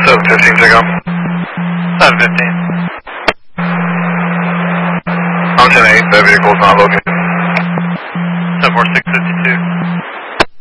715 to go. 715. On 10-8, that vehicle's not located. 74652.